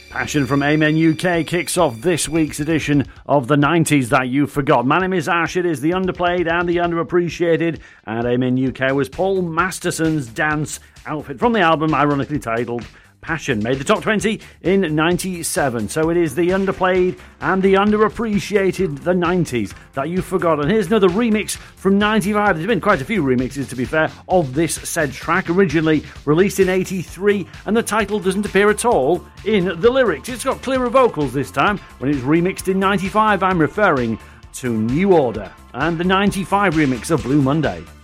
Passion from Amen UK kicks off this week's edition of the 90s That You Forgot. My name is Ash. It is the underplayed and the underappreciated, and Amen UK was Paul Masterson's dance outfit from the album ironically titled Passion. Made the top 20 in 97. So it is the underplayed and the underappreciated, the 90s that you've forgotten. Here's another remix from 95. There's been quite a few remixes, to be fair, of this said track. Originally released in 83, and the title doesn't appear at all in the lyrics. It's got clearer vocals this time. When it's remixed in 95, I'm referring to New Order and the 95 remix of Blue Monday.